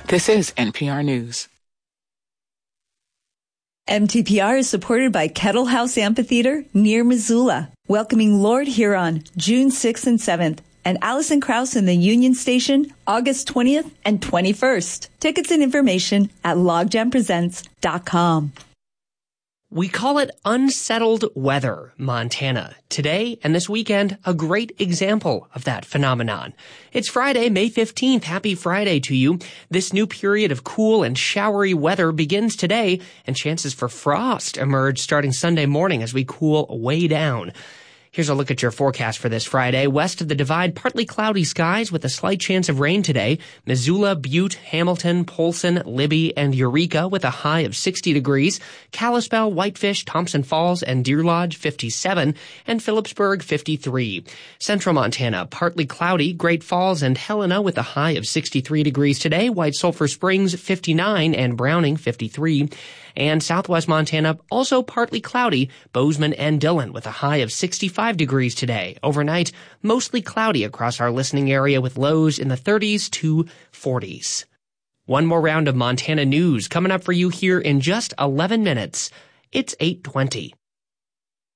This is NPR News. MTPR is supported by Kettle House Amphitheater near Missoula, welcoming Lord Huron June 6th and 7th, and Alison Krauss in the Union Station August 20th and 21st. Tickets and information at logjampresents.com. We call it unsettled weather, Montana. Today and this weekend, a great example of that phenomenon. It's Friday, May 15th. Happy Friday to you. This new period of cool and showery weather begins today, and chances for frost emerge starting Sunday morning as we cool way down. Here's a look at your forecast for this Friday. West of the Divide, partly cloudy skies with a slight chance of rain today. Missoula, Butte, Hamilton, Polson, Libby, and Eureka with a high of 60 degrees. Kalispell, Whitefish, Thompson Falls, and Deer Lodge, 57, and Phillipsburg, 53. Central Montana, partly cloudy. Great Falls and Helena with a high of 63 degrees today. White Sulphur Springs, 59, and Browning, 53. And southwest Montana, also partly cloudy. Bozeman and Dillon with a high of 65 degrees today. Overnight, mostly cloudy across our listening area with lows in the 30s to 40s. One more round of Montana news coming up for you here in just 11 minutes. It's 8:20.